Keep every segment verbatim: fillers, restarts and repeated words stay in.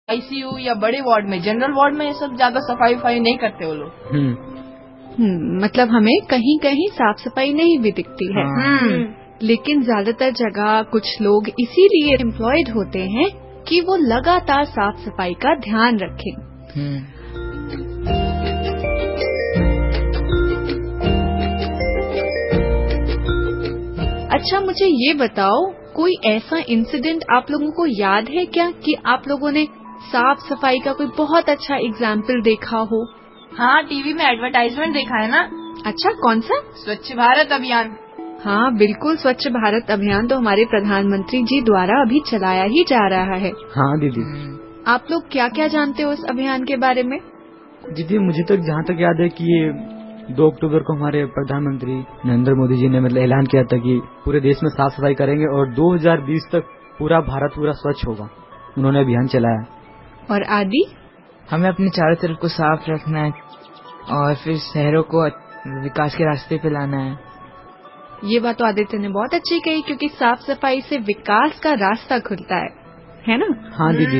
ICU या बड़े ward में, जनरल वार्ड में ये सब ज्यादा सफाई वफाई नहीं करते वो लोग। हम्म मतलब हमें कहीं कहीं साफ सफाई नहीं भी दिखती है। हम्म लेकिन ज्यादातर जगह कुछ लोग इसीलिए एम्प्लॉयड होते हैं कि वो लगातार साफ सफाई का ध्यान रखें। अच्छा, मुझे ये बताओ, कोई ऐसा इंसिडेंट आप लोगों को याद है क्या कि आप लोगों ने साफ सफाई का कोई बहुत अच्छा एग्जाम्पल देखा हो? हाँ, टीवी में एडवर्टाइजमेंट देखा है ना। अच्छा, कौन सा? स्वच्छ भारत अभियान। हाँ बिल्कुल, स्वच्छ भारत अभियान तो हमारे प्रधानमंत्री जी द्वारा अभी चलाया ही जा रहा है। हाँ दीदी। आप लोग क्या क्या जानते हो इस अभियान के बारे में? दीदी मुझे तो जहाँ तक याद है कि ये दो अक्टूबर को हमारे प्रधानमंत्री नरेंद्र मोदी जी ने मतलब ऐलान किया था कि पूरे देश में साफ सफाई करेंगे और दो हज़ार बीस तक पूरा भारत पूरा स्वच्छ होगा। उन्होंने अभियान चलाया। और आदि? हमें अपने चारों तरफ को साफ रखना है और फिर शहरों को विकास के रास्ते पे लाना है। ये बात तो आदित्य ने बहुत अच्छी कही, क्योंकि साफ सफाई से विकास का रास्ता खुलता है, है ना? हाँ दीदी।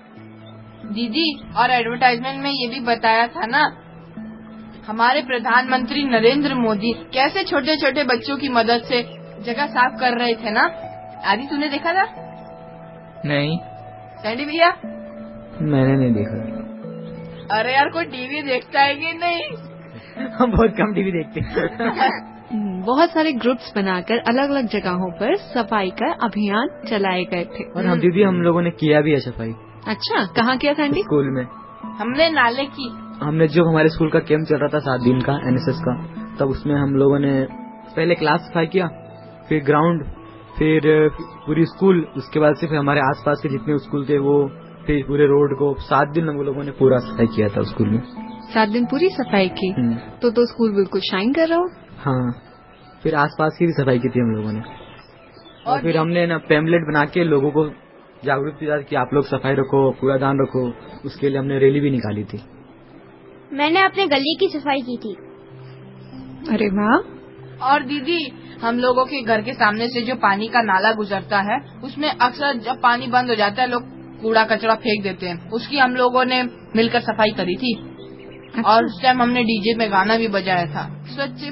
दीदी, और एडवर्टाइजमेंट में ये भी बताया था ना, हमारे प्रधानमंत्री नरेंद्र मोदी कैसे छोटे छोटे बच्चों की मदद से जगह साफ कर रहे थे ना। आदि, तूने देखा था? नहीं। सैंडी भैया? मैंने नहीं देखा। अरे यार, कोई टीवी देखता है कि नहीं? हम बहुत कम टीवी देखते हैं। बहुत सारे ग्रुप्स बनाकर अलग अलग जगहों पर सफाई का अभियान चलाए गए थे। और हम दीदी हम लोगों ने किया भी है सफाई। अच्छा, कहाँ किया सैंडी? स्कूल में। हमने नाले की। हमने जो हमारे स्कूल का कैंप चल रहा था सात दिन का एनएसएस का, तब उसमें हम लोगों ने पहले क्लास सफाई किया, फिर ग्राउंड, फिर पूरी स्कूल, उसके बाद से फिर हमारे आसपास के जितने स्कूल थे वो, फिर पूरे रोड को। सात दिन हम लोगों ने पूरा सफाई किया था स्कूल में। सात दिन पूरी सफाई की? तो तो स्कूल बिल्कुल शाइन कर रहा हो। हाँ, फिर आसपास की भी सफाई की थी हम लोगों ने। और फिर हमने ना पैम्पलेट बना के लोगों को जागरूक किया कि आप लोग सफाई रखो, कूड़ादान रखो। उसके लिए हमने रैली भी निकाली थी। मैंने अपने गली की सफाई की थी। अरे वाह। और दीदी, हम लोगों के घर के सामने से जो पानी का नाला गुजरता है, उसमें अक्सर जब पानी बंद हो जाता है लोग कूड़ा कचरा फेंक देते हैं। उसकी हम लोगों ने मिलकर सफाई करी थी। अच्छा। और उस टाइम हमने डीजे में गाना भी बजाया था, स्वच्छ